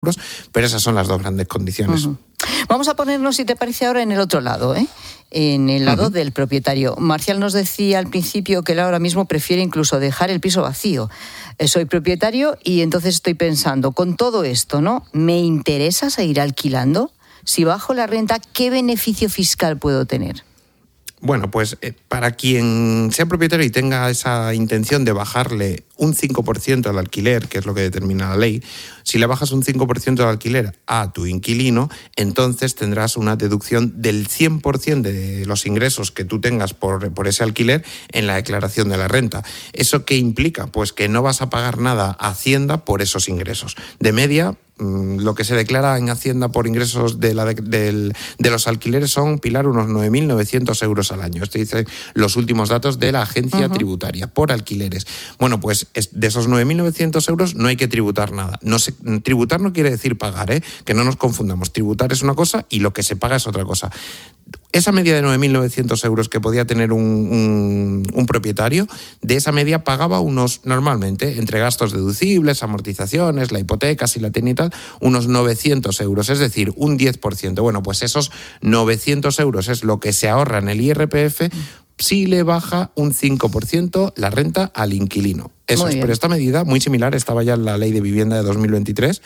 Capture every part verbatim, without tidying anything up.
euros, pero esas son las dos grandes condiciones. Uh-huh. Vamos a ponernos, si te parece, ahora en el otro lado, ¿eh? en el lado uh-huh. del propietario. Marcial nos decía al principio que él ahora mismo prefiere incluso dejar el piso vacío. Soy propietario y entonces estoy pensando, con todo esto, ¿no? ¿Me interesa seguir alquilando? Si bajo la renta, ¿qué beneficio fiscal puedo tener? Bueno, pues eh, para quien sea propietario y tenga esa intención de bajarle un cinco por ciento al alquiler, que es lo que determina la ley, si le bajas un cinco por ciento al alquiler a tu inquilino, entonces tendrás una deducción del cien por ciento de los ingresos que tú tengas por, por ese alquiler en la declaración de la renta. ¿Eso qué implica? Pues que no vas a pagar nada a Hacienda por esos ingresos. De media, lo que se declara en Hacienda por ingresos de, la de, de, de los alquileres son, Pilar, unos nueve mil novecientos euros al año. Esto dice los últimos datos de la agencia uh-huh. tributaria por alquileres. Bueno, pues de esos nueve mil novecientos euros no hay que tributar nada. No se, tributar no quiere decir pagar, ¿eh? Que no nos confundamos. Tributar es una cosa y lo que se paga es otra cosa. Esa media de nueve mil novecientos euros que podía tener un, un, un propietario, de esa media pagaba unos, normalmente, entre gastos deducibles, amortizaciones, la hipoteca, si la tiene y tal, unos novecientos euros, es decir, un diez por ciento. Bueno, pues esos novecientos euros es lo que se ahorra en el I R P F si le baja un cinco por ciento la renta al inquilino. Eso es, pero esta medida, muy similar, estaba ya en la Ley de Vivienda de dos mil veintitrés,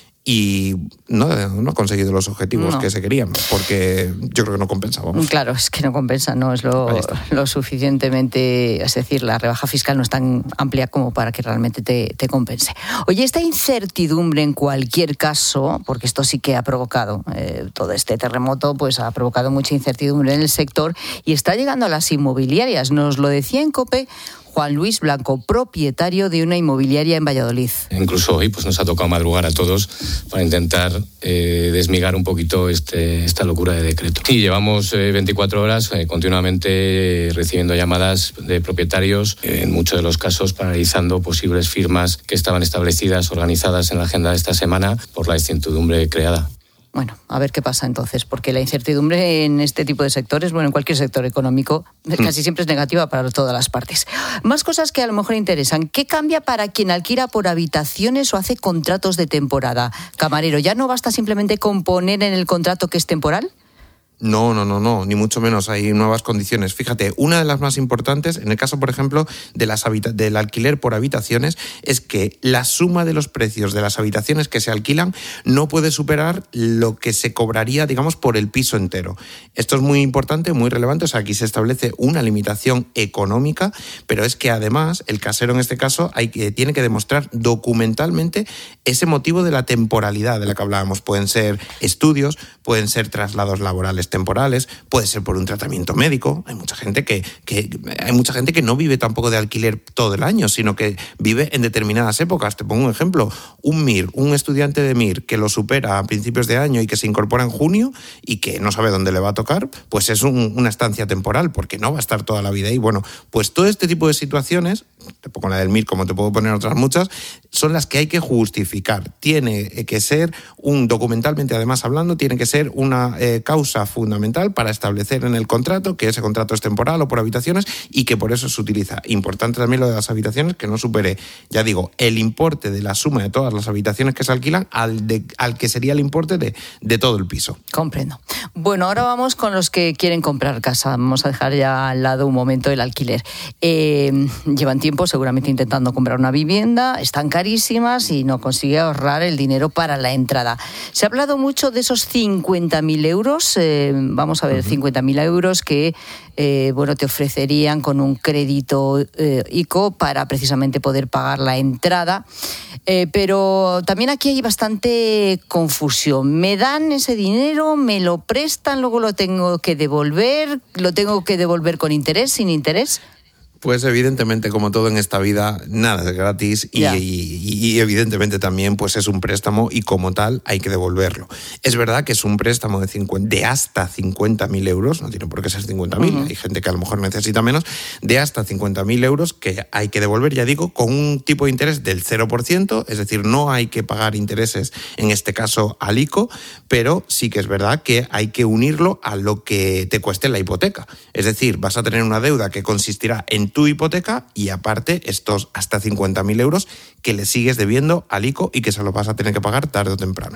y no, no ha conseguido los objetivos no. que se querían, porque yo creo que no compensábamos. Claro, es que no compensa, no es lo, lo suficientemente, es decir, la rebaja fiscal no es tan amplia como para que realmente te, te compense. Oye, esta incertidumbre en cualquier caso, porque esto sí que ha provocado, eh, todo este terremoto, pues ha provocado mucha incertidumbre en el sector y está llegando a las inmobiliarias. Nos lo decía en COPE Juan Luis Blanco, propietario de una inmobiliaria en Valladolid. Incluso hoy pues nos ha tocado madrugar a todos para intentar eh, desmigar un poquito este, esta locura de decreto. Y llevamos eh, veinticuatro horas eh, continuamente recibiendo llamadas de propietarios, eh, en muchos de los casos paralizando posibles firmas que estaban establecidas, organizadas en la agenda de esta semana por la incertidumbre creada. Bueno, a ver qué pasa entonces, porque la incertidumbre en este tipo de sectores, bueno, en cualquier sector económico, casi siempre es negativa para todas las partes. Más cosas que a lo mejor interesan. ¿Qué cambia para quien alquila por habitaciones o hace contratos de temporada? Camarero, ¿ya no basta simplemente con poner en el contrato que es temporal? No, no, no, no, ni mucho menos. Hay nuevas condiciones. Fíjate, una de las más importantes, en el caso, por ejemplo, de las habita- del alquiler por habitaciones, es que la suma de los precios de las habitaciones que se alquilan no puede superar lo que se cobraría, digamos, por el piso entero. Esto es muy importante, muy relevante. O sea, aquí se establece una limitación económica, pero es que además el casero en este caso hay que, tiene que demostrar documentalmente ese motivo de la temporalidad de la que hablábamos. Pueden ser estudios, pueden ser traslados laborales temporales, puede ser por un tratamiento médico. Hay mucha gente que, que hay mucha gente que no vive tampoco de alquiler todo el año, sino que vive en determinadas épocas. Te pongo un ejemplo, un M I R, un estudiante de M I R que lo supera a principios de año y que se incorpora en junio y que no sabe dónde le va a tocar, pues es un, una estancia temporal, porque no va a estar toda la vida ahí. Bueno, pues todo este tipo de situaciones, te pongo la del M I R como te puedo poner otras muchas, son las que hay que justificar. Tiene que ser un, documentalmente además hablando, tiene que ser una eh, causa fundamental para establecer en el contrato que ese contrato es temporal o por habitaciones y que por eso se utiliza. Importante también lo de las habitaciones, que no supere, ya digo, el importe de la suma de todas las habitaciones que se alquilan al, de, al que sería el importe de, de todo el piso. Comprendo. Bueno, ahora vamos con los que quieren comprar casa. Vamos a dejar ya al lado un momento el alquiler. Eh, llevan tiempo seguramente intentando comprar una vivienda, están carísimas y no consigue ahorrar el dinero para la entrada. Se ha hablado mucho de esos cincuenta mil euros, eh, vamos a ver, uh-huh. cincuenta mil euros que eh, bueno, te ofrecerían con un crédito eh, ICO para precisamente poder pagar la entrada. Eh, pero también aquí hay bastante confusión. ¿Me dan ese dinero? ¿Me lo prestan? ¿Luego lo tengo que devolver? ¿Lo tengo que devolver con interés, sin interés? Pues evidentemente, como todo en esta vida, nada es gratis y, y, y evidentemente también pues es un préstamo y como tal hay que devolverlo. Es verdad que es un préstamo de, cincuenta, de hasta cincuenta mil euros, no tiene por qué ser cincuenta mil, uh-huh. hay gente que a lo mejor necesita menos, de hasta cincuenta mil euros que hay que devolver, ya digo, con un tipo de interés del cero por ciento, es decir, no hay que pagar intereses, en este caso al ICO, pero sí que es verdad que hay que unirlo a lo que te cueste la hipoteca. Es decir, vas a tener una deuda que consistirá en tu hipoteca y aparte estos hasta cincuenta mil euros que le sigues debiendo al ICO y que se los vas a tener que pagar tarde o temprano.